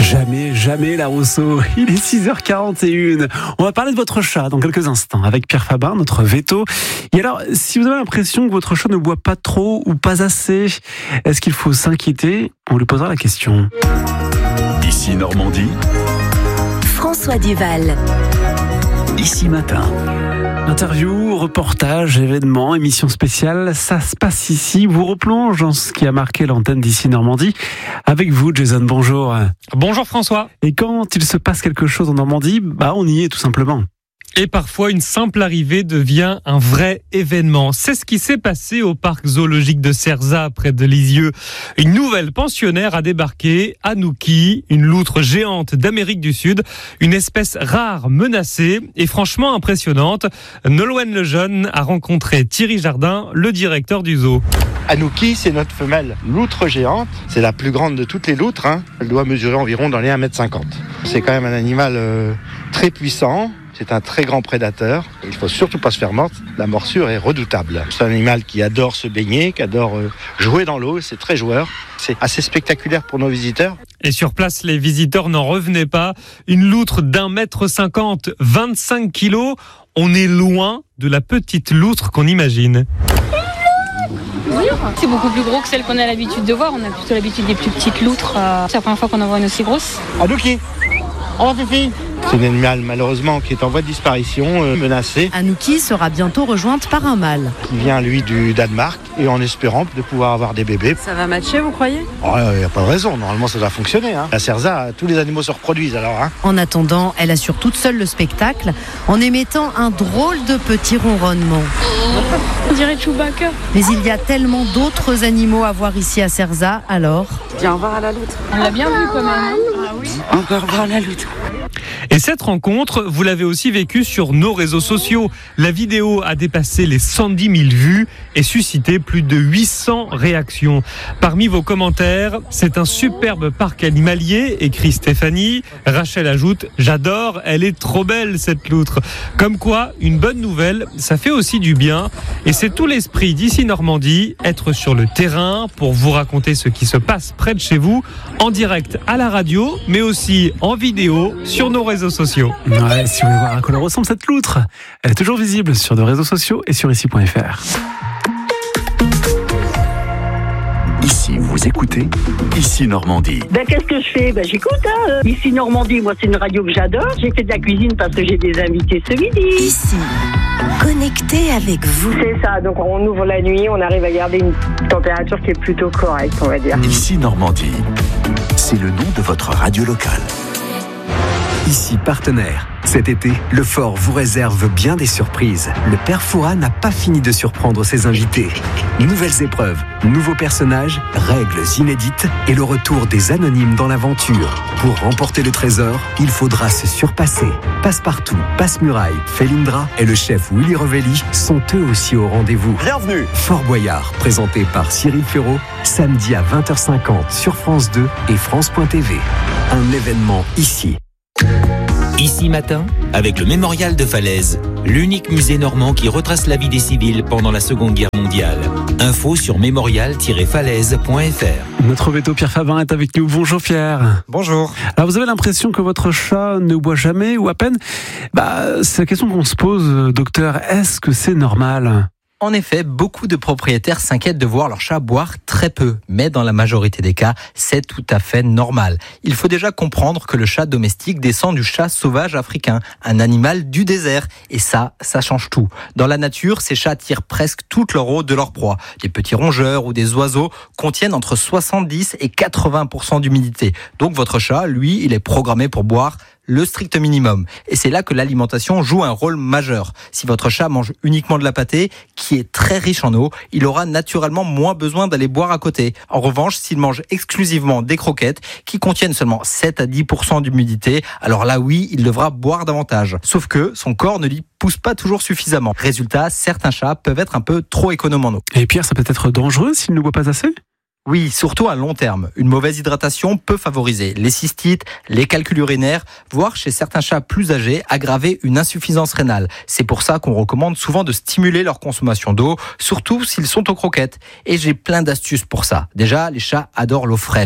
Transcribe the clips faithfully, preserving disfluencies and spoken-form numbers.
Jamais, jamais la Rousseau. Il est six heures quarante et une. On va parler de votre chat dans quelques instants avec Pierre Faber, notre veto. Et alors, si vous avez l'impression que votre chat ne boit pas trop ou pas assez, est-ce qu'il faut s'inquiéter ? On lui posera la question. Ici Normandie. François Duval. Ici Matin. Interview, reportage, événements, émission spéciale, ça se passe ici. Vous replonge dans ce qui a marqué l'antenne d'Ici Normandie. Avec vous, Jason, bonjour. Bonjour François. Et quand il se passe quelque chose en Normandie, bah on y est tout simplement. Et parfois, une simple arrivée devient un vrai événement. C'est ce qui s'est passé au parc zoologique de Cerzat, près de Lisieux. Une nouvelle pensionnaire a débarqué, Anouki, une loutre géante d'Amérique du Sud, une espèce rare, menacée et franchement impressionnante. Nolwenn Lejeune a rencontré Thierry Jardin, le directeur du zoo. Anouki, c'est notre femelle loutre géante. C'est la plus grande de toutes les loutres. Hein. Elle doit mesurer environ dans les un mètre cinquante. C'est quand même un animal euh, très puissant. C'est un très grand prédateur. Il ne faut surtout pas se faire mordre. La morsure est redoutable. C'est un animal qui adore se baigner, qui adore jouer dans l'eau. C'est très joueur. C'est assez spectaculaire pour nos visiteurs. Et sur place, les visiteurs n'en revenaient pas. Une loutre d'un mètre cinquante, vingt-cinq kilos. On est loin de la petite loutre qu'on imagine. C'est beaucoup plus gros que celle qu'on a l'habitude de voir. On a plutôt l'habitude des plus petites loutres. C'est la première fois qu'on en voit une aussi grosse. Anouki, oh Fifi. C'est un animal malheureusement qui est en voie de disparition, euh, menacé. Anouki sera bientôt rejointe par un mâle. Qui vient lui du Danemark et en espérant de pouvoir avoir des bébés. Ça va matcher, vous croyez ? Il oh, n'y a pas de raison, normalement ça doit fonctionner. Hein. À Cerzat, tous les animaux se reproduisent alors. Hein. En attendant, elle assure toute seule le spectacle en émettant un drôle de petit ronronnement. On dirait Chewbacca. Mais il y a tellement d'autres animaux à voir ici à Cerzat, alors... Viens voir à la loutre. On l'a bien vu quand même. Hein. Ah oui. Encore voir la loutre. Et cette rencontre, vous l'avez aussi vécue sur nos réseaux sociaux. La vidéo a dépassé les cent dix mille vues et suscité plus de huit cents réactions. Parmi vos commentaires, c'est un superbe parc animalier, écrit Stéphanie. Rachel ajoute, j'adore, elle est trop belle cette loutre. Comme quoi, une bonne nouvelle, ça fait aussi du bien. Et c'est tout l'esprit d'Ici Normandie, être sur le terrain pour vous raconter ce qui se passe près de chez vous, en direct à la radio, mais aussi en vidéo sur nos réseaux sociaux. Ouais, si vous voulez voir à quoi elle ressemble cette loutre, elle est toujours visible sur nos réseaux sociaux et sur ici point f r. Ici, vous écoutez Ici Normandie. Ben, qu'est-ce que je fais? Ben, j'écoute. Hein. Ici Normandie, moi, c'est une radio que j'adore. J'ai fait de la cuisine parce que j'ai des invités ce midi. Ici, connecté avec vous. C'est ça. Donc, on ouvre la nuit, on arrive à garder une température qui est plutôt correcte, on va dire. Ici Normandie, c'est le nom de votre radio locale. Ici partenaire. Cet été, le Fort vous réserve bien des surprises. Le Père Fouras n'a pas fini de surprendre ses invités. Nouvelles épreuves, nouveaux personnages, règles inédites et le retour des anonymes dans l'aventure. Pour remporter le trésor, il faudra se surpasser. Passepartout, Passe-Muraille, Felindra et le chef Willy Revelli sont eux aussi au rendez-vous. Bienvenue. Fort Boyard, présenté par Cyril Ferraud, samedi à vingt heures cinquante sur France deux et France point T V. Un événement ici. Ici Matin, avec le Mémorial de Falaise, l'unique musée normand qui retrace la vie des civils pendant la Seconde Guerre mondiale. Info sur mémorial tiret falaise point f r. Notre veto Pierre Faber est avec nous. Bonjour Pierre. Bonjour. Alors vous avez l'impression que votre chat ne boit jamais ou à peine ? Bah, c'est la question qu'on se pose, docteur. Est-ce que c'est normal ? En effet, beaucoup de propriétaires s'inquiètent de voir leur chat boire très peu. Mais dans la majorité des cas, c'est tout à fait normal. Il faut déjà comprendre que le chat domestique descend du chat sauvage africain, un animal du désert. Et ça, ça change tout. Dans la nature, ces chats tirent presque toute leur eau de leur proie. Les petits rongeurs ou des oiseaux contiennent entre soixante-dix et quatre-vingts pour cent d'humidité. Donc votre chat, lui, il est programmé pour boire le strict minimum. Et c'est là que l'alimentation joue un rôle majeur. Si votre chat mange uniquement de la pâtée, qui est très riche en eau, il aura naturellement moins besoin d'aller boire à côté. En revanche, s'il mange exclusivement des croquettes, qui contiennent seulement sept à dix pour cent d'humidité, alors là oui, il devra boire davantage. Sauf que son corps ne lui pousse pas toujours suffisamment. Résultat, certains chats peuvent être un peu trop économes en eau. Et Pierre, ça peut être dangereux s'il ne boit pas assez ? Oui, surtout à long terme. Une mauvaise hydratation peut favoriser les cystites, les calculs urinaires, voire chez certains chats plus âgés, aggraver une insuffisance rénale. C'est pour ça qu'on recommande souvent de stimuler leur consommation d'eau, surtout s'ils sont aux croquettes. Et j'ai plein d'astuces pour ça. Déjà, les chats adorent l'eau fraîche.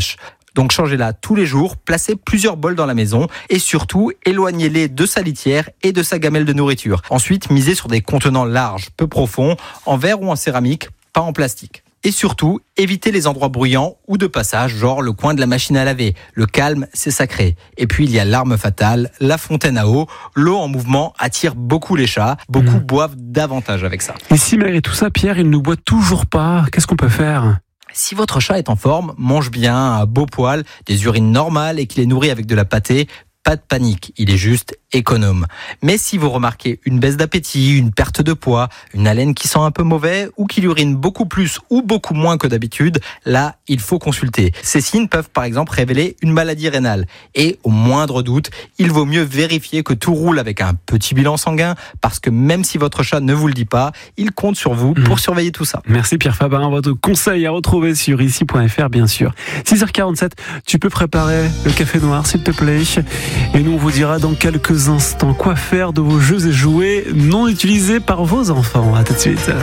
Donc changez-la tous les jours, placez plusieurs bols dans la maison et surtout éloignez-les de sa litière et de sa gamelle de nourriture. Ensuite, misez sur des contenants larges, peu profonds, en verre ou en céramique, pas en plastique. Et surtout, évitez les endroits bruyants ou de passage, genre le coin de la machine à laver. Le calme, c'est sacré. Et puis, il y a l'arme fatale, la fontaine à eau. L'eau en mouvement attire beaucoup les chats. Beaucoup mmh. boivent davantage avec ça. Et si malgré tout ça, Pierre, il ne boit toujours pas, qu'est-ce qu'on peut faire ? Si votre chat est en forme, mange bien, un beau poil, des urines normales et qu'il est nourri avec de la pâtée, pas de panique, il est juste économe. Mais si vous remarquez une baisse d'appétit, une perte de poids, une haleine qui sent un peu mauvais ou qu'il urine beaucoup plus ou beaucoup moins que d'habitude, là, il faut consulter. Ces signes peuvent par exemple révéler une maladie rénale. Et au moindre doute, il vaut mieux vérifier que tout roule avec un petit bilan sanguin parce que même si votre chat ne vous le dit pas, il compte sur vous pour mmh. surveiller tout ça. Merci Pierre Fabarin, votre conseil à retrouver sur ici point f r bien sûr. six heures quarante-sept, tu peux préparer le café noir s'il te plaît. Et nous on vous dira dans quelques instants quoi faire de vos jeux et jouets non utilisés par vos enfants. À tout de suite.